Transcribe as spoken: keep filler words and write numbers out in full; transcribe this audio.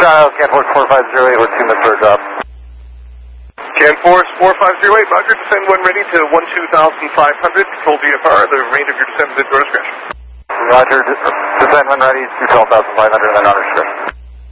Charles, Canforce four five zero eight, we're two minutes for a drop. Canforce four five zero eight, roger, descend when ready to one two thousand five hundred, control V F R, the range of your descent is at your discretion. Roger, descend when ready to twelve thousand five hundred and then on discretion.